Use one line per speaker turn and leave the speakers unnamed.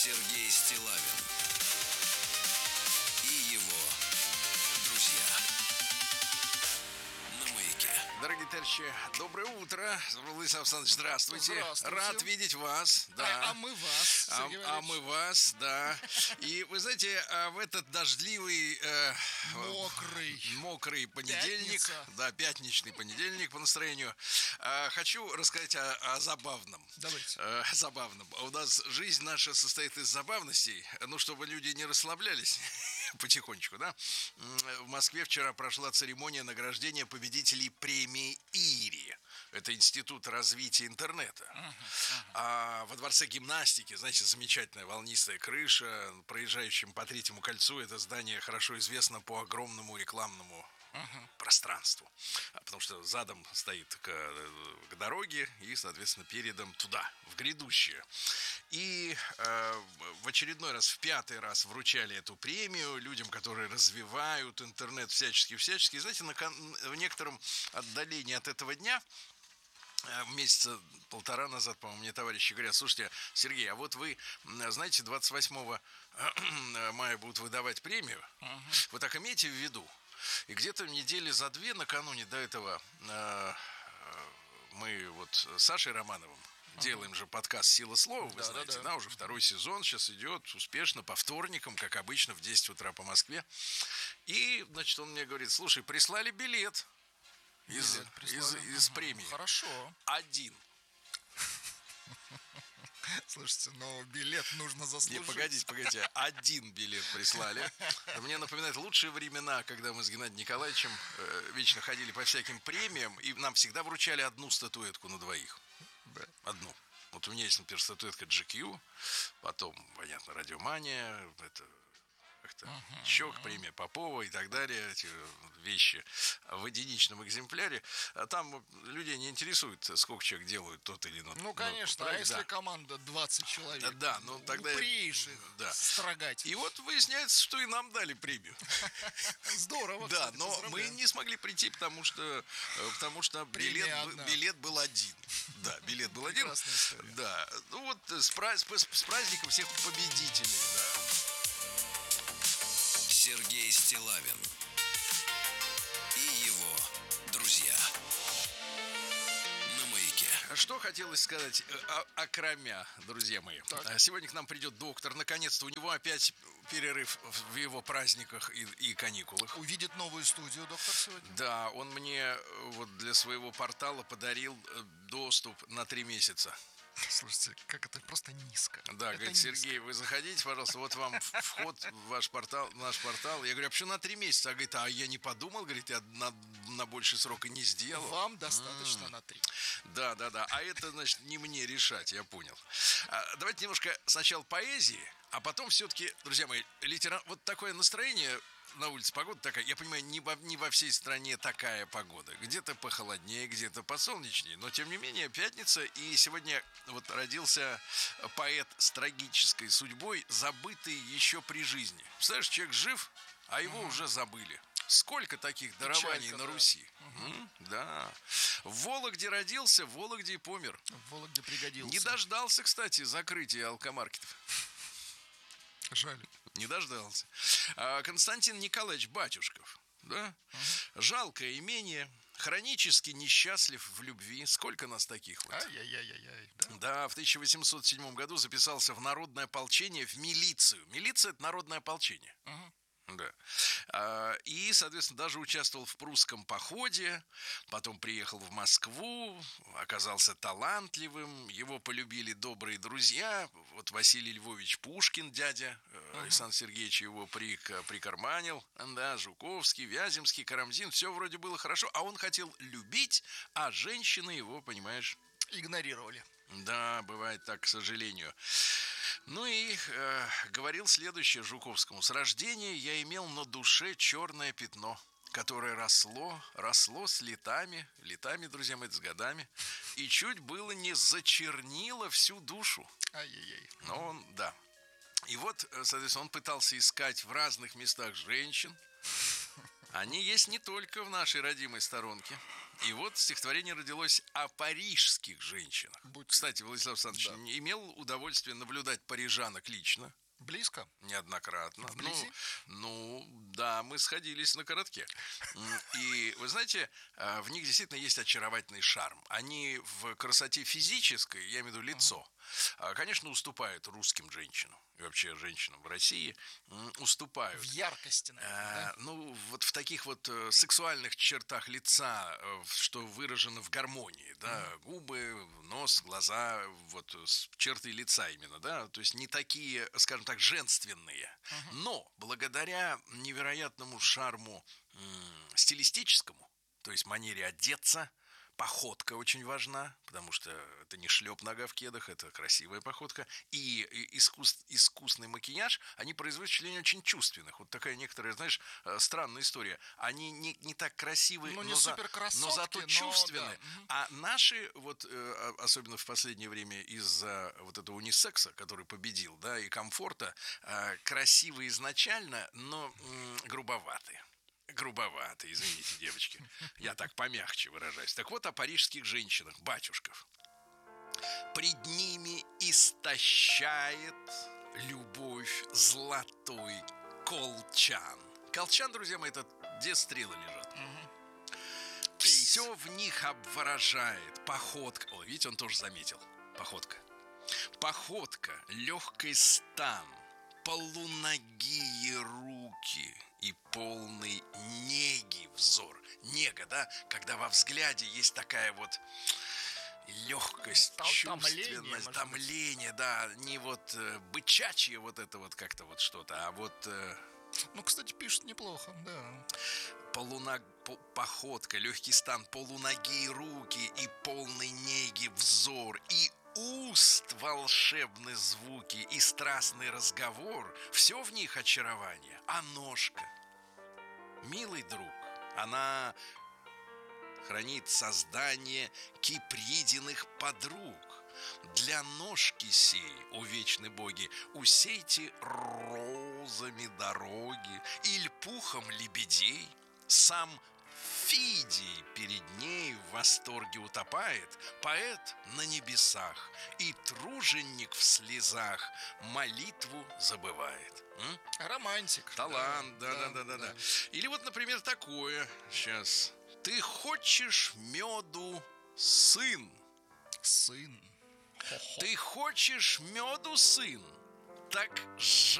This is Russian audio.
Сергей Стиллавин и его друзья на Маяке.
Дорогие товарищи, доброе утро. Владислав Александрович, здравствуйте.
Здравствуйте.
Рад видеть вас. Да.
А мы вас, Сергей
А мы вас, да. И вы знаете, в этот дождливый, мокрый понедельник,
Пятница.
да, пятничный понедельник по настроению, хочу рассказать о забавном.
Давайте.
Забавном. У нас жизнь наша состоит из забавностей, ну, чтобы люди не расслаблялись потихонечку, да. В Москве вчера прошла церемония награждения победителей премии ИРИ. Это Институт развития интернета. А во Дворце гимнастики, знаете, замечательная волнистая крыша, проезжающим по Третьему кольцу, это здание хорошо известно по огромному рекламному пространству. Потому что задом стоит к дороге и, соответственно, передом туда, в грядущее. И в очередной раз, в пятый раз вручали эту премию людям, которые развивают интернет всячески. И, знаете, в некотором отдалении от этого дня, месяца полтора назад, по-моему, мне товарищи говорят: слушайте, Сергей, а вот вы, знаете, 28 мая будут выдавать премию, вы так имейте в виду. И где-то недели за две накануне до этого мы вот с Сашей Романовым делаем же подкаст «Сила слова», вы знаете, да, уже второй сезон сейчас идет успешно, по вторникам, как обычно, в 10 утра по Москве. И, значит, он мне говорит: слушай, прислали билет из премии.
Хорошо.
Один.
Слушайте, но билет нужно заслужить.
Не, погодите, один билет прислали. Мне напоминает лучшие времена, когда мы с Геннадием Николаевичем вечно ходили по всяким премиям, и нам всегда вручали одну статуэтку на двоих.
Да.
Одну. Вот у меня есть, например, статуэтка GQ, потом, понятно, Радиомания, это как-то еще премия Попова и так далее, эти вещи в единичном экземпляре. А там людей не интересует, сколько человек делают тот или иной.
Ну, конечно, а если команда 20 человек?
Да, ну тогда...
Упришь их строгать.
И вот выясняется, что и нам дали премию.
Здорово.
Да, но мы не смогли прийти, потому что билет был один. Да, билет был один.
Прекрасная история.
Да, ну вот с праздником всех победителей, да.
Сергей Стиллавин и его друзья на Маяке.
Что хотелось сказать окромя, друзья мои.
Так.
Сегодня к нам придет доктор. Наконец-то у него опять перерыв в его праздниках и каникулах.
Увидит новую студию доктор сегодня?
Да, он мне вот для своего портала подарил доступ на 3 месяца.
Слушайте, как это просто низко.
Да,
это
говорит:
низко.
Сергей, вы заходите, пожалуйста, вот вам вход в ваш портал, наш портал. Я говорю: а почему на 3 месяца? А говорит: а я не подумал, говорит, я на больший срок и не сделал.
Вам достаточно на 3.
Да. А это, значит, не мне решать, я понял. Давайте немножко сначала поэзии, а потом все-таки, друзья мои, вот такое настроение. На улице погода такая, я понимаю, не во всей стране такая погода. Где-то похолоднее, где-то посолнечнее, но тем не менее пятница, и сегодня вот родился поэт с трагической судьбой, забытый еще при жизни. Представляешь, человек жив, а его уже забыли. Сколько таких дарований на Руси? Да. В Вологде родился, в Вологде и помер.
В Вологде пригодился.
Не дождался, кстати, закрытия алкомаркетов.
Жаль.
Не дождался. Константин Николаевич Батюшков, да? Жалкое имение, хронически несчастлив в любви. Сколько нас таких вот?
Ай-яй-яй-яй.
Да, в 1807 году записался в народное ополчение, в милицию. Милиция — это народное ополчение. Да. И, соответственно, даже участвовал в прусском походе, потом приехал в Москву, оказался талантливым, его полюбили добрые друзья. Вот Василий Львович Пушкин, дядя Александра Сергеевича, его прикарманил, да, Жуковский, Вяземский, Карамзин, все вроде было хорошо, а он хотел любить, а женщины его, понимаешь...
Игнорировали.
Да, бывает так, к сожалению. Ну и говорил следующее Жуковскому: с рождения я имел на душе черное пятно, которое росло с летами, друзья мои, с годами, и чуть было не зачернило всю душу.
Ай-яй-яй.
Но он, да. И вот, соответственно, он пытался искать в разных местах женщин. Они есть не только в нашей родимой сторонке. И вот стихотворение родилось о парижских женщинах. Кстати, Владислав Александрович имел удовольствие наблюдать парижанок лично.
Близко?
Неоднократно.
Вблизи?
Ну, да, мы сходились на коротке. И, вы знаете, в них действительно есть очаровательный шарм. Они в красоте физической, я имею в виду лицо, конечно, уступают русским женщинам. И вообще женщинам в России уступают.
В яркости, наверное, да?
Ну, вот в таких вот сексуальных чертах лица, что выражено в гармонии, да, губы, нос, глаза, вот черты лица именно, да, то есть не такие, скажем так, женственные. Но благодаря невероятному шарму стилистическому, то есть манере одеться, походка очень важна, потому что это не шлеп нога в кедах, это красивая походка. И искусный макияж, они производят впечатление очень чувственных. Вот такая некоторая, знаешь, странная история. Они не так красивы,
Ну, не
но зато чувственны.
Да.
А наши, вот особенно в последнее время из-за вот этого унисекса, который победил, да, и комфорта, красивые изначально, но грубоватые. Грубовато, извините, девочки. Я так помягче выражаюсь. Так вот о парижских женщинах, батюшков. Пред ними истощает любовь золотой колчан. Колчан, друзья мои, это где стрелы лежат. Все в них обворожает. Походка. О, видите, он тоже заметил. Походка. Походка, легкий стан, полуногие руки и полный неги взор. Нега, да? Когда во взгляде есть такая вот легкость, чувственность, томление, да, не вот бычачье вот это вот как-то вот что-то, а вот...
Ну, кстати, пишет неплохо, да.
Походка, легкий стан, полуногие руки и полный неги взор, и уст волшебные звуки, и страстный разговор, все в них очарование. А ножка, милый друг, она хранит создание кипридиных подруг. Для ножки сей, о вечные боги, усейте розами дороги или пухом лебедей. Сам Фидий перед ней в восторге утопает, поэт на небесах, и труженик в слезах молитву забывает.
Романтик.
Талант, да. Или вот, например, такое. Сейчас. Ты хочешь меду, сын?
Сын.
Ты хочешь меду, сын? Так